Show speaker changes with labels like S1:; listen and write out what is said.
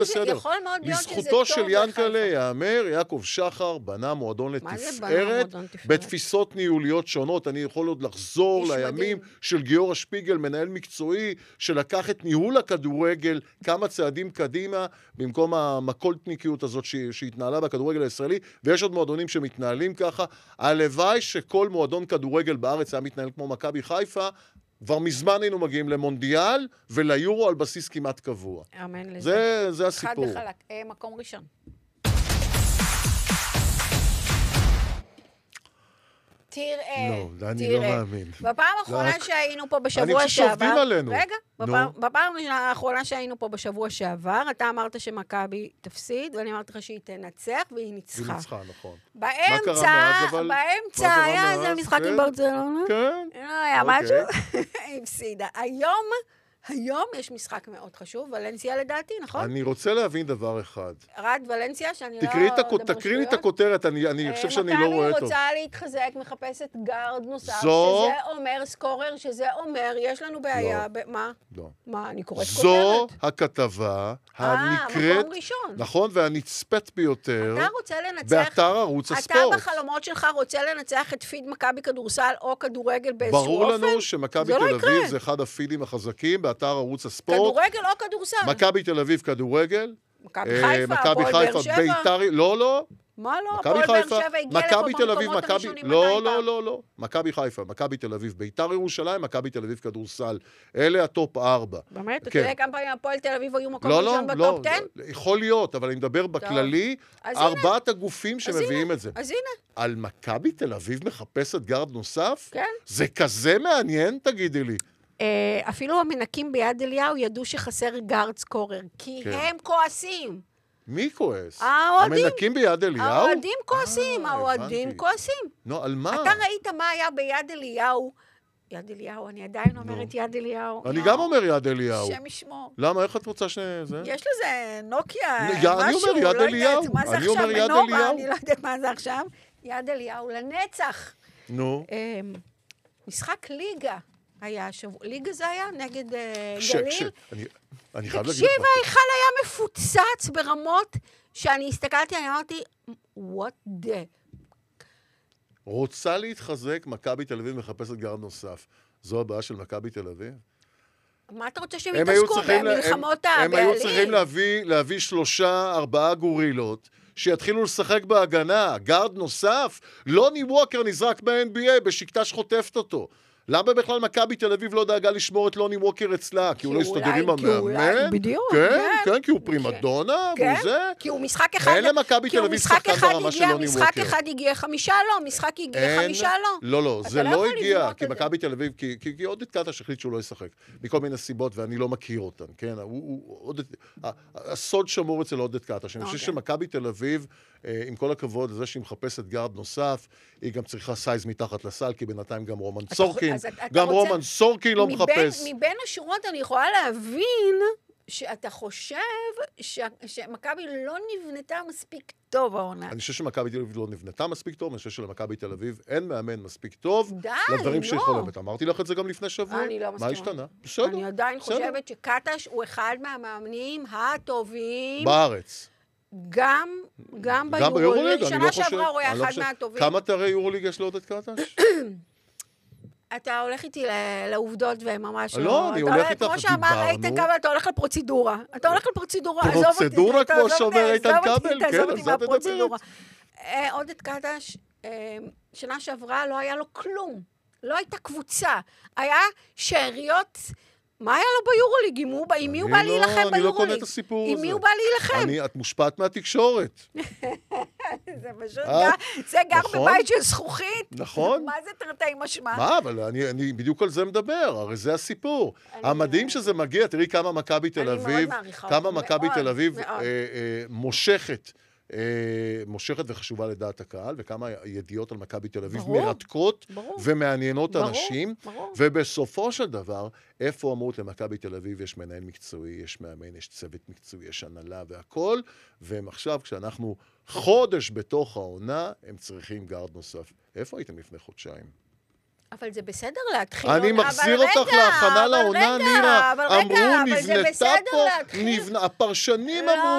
S1: בסדר.
S2: יכול מאוד להיות שזה טוב.
S1: לזכותו של ינקלה יאמר, יעקב שחר בנה מועדון לתפארת, בתפיסות ניהוליות שונות. אני יכול עוד לחזור לימים של גיורא שפיגל, מנהל מקצועי, שלקח את ניהול הכדורגל כמה צעדים קדימה, במקום המקולטניקיות הזאת שהתנהלה בכדורגל הישראלי, ויש עוד מועדונים שמתנהלים ככה. הלוואי שכל מועדון כדורגל בארץ היה מתנהל כמו מכבי חיפה, כבר מזמן היינו מגיעים למונדיאל וליורו על בסיס כמעט קבוע.
S2: אמן לזה.
S1: זה הסיפור.
S2: חד וחלק, מקום ראשון. תראה.
S1: לא, אני לא מאמין.
S2: בפעם האחרונה שהיינו פה בשבוע שעבר...
S1: אני חושב שעובדים עלינו.
S2: רגע, בפעם האחרונה שהיינו פה בשבוע שעבר, אתה אמרת שמכבי תפסיד, ואני אמרתי לך שהיא תנצח, והיא ניצחה.
S1: היא ניצחה, נכון.
S2: באמצע היה איזה משחק עם ברצלונה.
S1: כן.
S2: לא היה משהו. היא הפסידה. היום יש משחק מאוד חשוב, ולנסיה לדעתי, נכון?
S1: אני רוצה להבין דבר אחד.
S2: רד ולנסיה, שאני לא...
S1: תקריא לי את הכותרת, אני חושב שאני לא רואה טוב.
S2: מכבי רוצה להתחזק, מחפשת גארד נוסף, שזה אומר סקורר, שזה אומר, יש לנו בעיה, מה?
S1: לא.
S2: מה, אני קוראת כותרת?
S1: זו הכתבה הנקראת...
S2: מקום ראשון.
S1: נכון, והנצפת ביותר.
S2: אתה רוצה לנצח...
S1: באתר ערוץ הספורט.
S2: אתה בחלומות שלך רוצה לנצח את פיד מכבי כדורסל או כדורגל באיזשהו אופן?
S1: ברור לנו שמכבי תל אביב זה אחד הפידים החזקים באתר ערוץ הספורט.
S2: כדורגל או כדורסל?
S1: מכבי תל אביב כדורגל.
S2: מכבי חיפה, הפועל באר שבע.
S1: לא.
S2: מה לא? הפועל באר שבע הגיע לפה במקומות הראשונים 200 פעם.
S1: לא. מכבי חיפה, מכבי תל אביב, ביתר ירושלים, מכבי תל אביב כדורסל. אלה הטופ 4.
S2: באמת? אתה יודע כמה פעמים הפועל תל אביב היו מקום ראשון בטופ 10?
S1: לא. יכול להיות, אבל אני מדבר בכללי, 4 הגופים שמביאים את זה.
S2: אז הנה.
S1: על מכבי תל אביב מחפשת גארד נוסף?
S2: כן.
S1: זה כזה מעניין, תגידי לי.
S2: אפילו המנקים ביד אליהו ידעו שחסר גארד סקורר, כי הם כועסים.
S1: מי כועס?
S2: המנקים
S1: ביד אליהו?
S2: האוהדים כועסים, האוהדים כועסים.
S1: נו, על מה?
S2: אתה ראית מה היה ביד אליהו? יד אליהו, אני עדיין אומרת יד אליהו.
S1: אני גם אומר יד אליהו.
S2: שם ישמור.
S1: למה? איך את רוצה שזה?
S2: יש לזה נוקיה,
S1: אני אומר יד אליהו.
S2: אני אומר יד אליהו. אני לא יודעת מה זה עכשיו. יד אליהו לנצח.
S1: נו.
S2: משחק ליגה. היה שבוע, ליגה זה היה נגד גליל.
S1: אני חייב להגיד לך.
S2: תקשיב, ההיכל היה מפוצץ ברמות שאני הסתכלתי, אני אמרתי, what the...
S1: רוצה להתחזק, מכבי תל אביב מחפשת גארד נוסף. זו הבעיה של מכבי תל אביב?
S2: מה אתה רוצה שהם יתעסקו במלחמות הבעלים?
S1: הם היו צריכים להביא 3-4 גורילות, שיתחילו לשחק בהגנה. גארד נוסף? לוני ווקר נזרק ב-NBA, בשקטה שחוטפת אותו. למה בכלל מכבי תל אביב לא דאגה לשמור את לוני ווקר אצלה? כי הוא לא הסתדר עם המאמן?
S2: בדיוק.
S1: כן, כי הוא פרימדונה, והוא זה.
S2: כי הוא משחק אחד...
S1: אין למכבי תל אביב שחקן ברמה של לוני ווקר.
S2: משחק אחד הגיע 5 לא, משחק הגיע 5 לא.
S1: לא, זה לא הגיע, כי מכבי תל אביב, כי עודד קטש החליט שהוא לא ישחק. מכל מיני סיבות, ואני לא מכיר אותן, כן? הסוד שמור אצל עודד קטש. אני חושב שמכבי תל אביב, עם כל הכבוד לזה שהיא מחפשת גארד נוסף, היא גם צריכה סייז מתחת לסל, כי בינתיים גם רומן סורקין לא מחפש.
S2: מבין השורות אני יכולה להבין שאתה חושב שמכבי לא נבנתה מספיק טוב העונה.
S1: אני חושב שמכבי תל אביב לא נבנתה מספיק טוב, אני חושב שלמכבי תל אביב אין מאמן מספיק טוב.
S2: די,
S1: לדברים שיכולים. אמרתי לך את זה גם לפני שבוע.
S2: אני לא מסכימה.
S1: מה השתנה? בסדר.
S2: אני עדיין חושבת שקטש הוא אחד מהמאמנים הטובים.
S1: בארץ.
S2: גם ביורוליג, שנה שעברה הוא היה אחד מהטובים.
S1: כמה תארי יורוליג יש לעודד קטש?
S2: אתה הולך איתי לעובדות וממש
S1: לא, אני הולך איתך,
S2: כמו שאמר איתן כבל, אתה הולך לפרוצדורה. אתה הולך לפרוצדורה, עזוב אותי.
S1: פרוצדורה כמו שאומר איתן כבל, כן,
S2: עזוב אותי מהפרוצדורה. עודד קטש, שנה שעברה לא היה לו כלום. לא הייתה קבוצה. היה שאריות... מה היה לו ביורוליג? עם מי הוא בא להילחם ביורוליג?
S1: אני לא קונה את הסיפור הזה.
S2: עם מי הוא בא להילחם?
S1: את מושפעת מהתקשורת.
S2: זה פשוט, זה גר בבית של זכוכית.
S1: נכון.
S2: מה זה תרתי משמע?
S1: מה, אבל אני בדיוק על זה מדבר, הרי זה הסיפור. המדהים שזה מגיע, תראי כמה מכבי תל אביב, כמה מכבי תל אביב מושכת וחשובה לדעת הקהל, וכמה ידיעות על מכבי תל אביב מרתקות ומעניינות אנשים, ובסופו של דבר, איפה אמרות למכבי תל אביב יש מנהל מקצועי, יש מאמן, יש צוות מקצועי, יש הנהלה והכל, והם עכשיו, כשאנחנו חודש בתוך העונה, הם צריכים גארד נוסף. איפה הייתם לפני חודשיים?
S2: אבל זה בסדר להתחיל.
S1: אני מחזיר אותך להכנה לעונה, נירה. אמרו, נבנתה פה, הפרשנים אמרו,